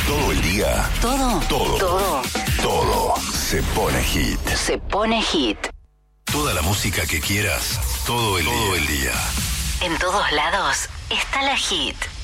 Todo el día. Todo se pone hit. Se pone hit. Toda la música que quieras, todo el día. En todos lados está la hit.